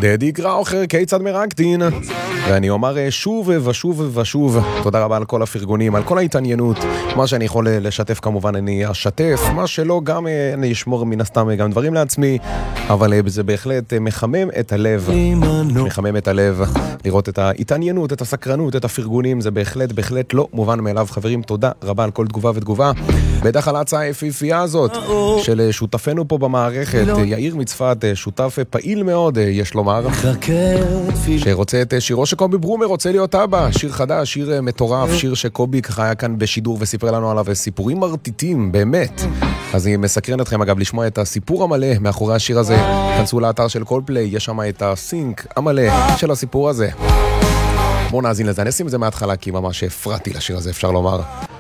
דדי קראוכר, כיצד מרקדין? ואני אומר שוב ושוב ושוב, תודה רבה על כל הפרגונים, על כל ההתעניינות. מה שאני יכול לשתף כמובן אני אשתף, מה שלא גם אני אשמור מן הסתם גם דברים לעצמי, אבל זה בהחלט מחמם את הלב, מחמם את הלב, לראות את ההתעניינות, את הסקרנות, את הפרגונים, זה בהחלט לא מובן מאליו. חברים, תודה רבה על כל תגובה ותגובה, בטח על ההצעה היפיפייה הזאת של שותפנו פה במערכת, יאיר מצפת, שותף פעיל מאוד, יש לומר, שרוצה את שירו שקובי ברומר רוצה להיות אבא, שיר חדש, שיר מטורף, שיר שקובי ככה היה כאן בשידור וסיפר לנו עליו סיפורים מרטיטים, באמת. אז אני מסקרן אתכם אגב לשמוע את הסיפור המלא מאחורי השיר הזה. כנסו לאתר של קולפליי, יש שם את הסינק המלא של הסיפור הזה. בואו נאזין לזה, אני אשים את זה מההתחלה כי ממש הפרעתי לשיר הזה, אפשר לומר.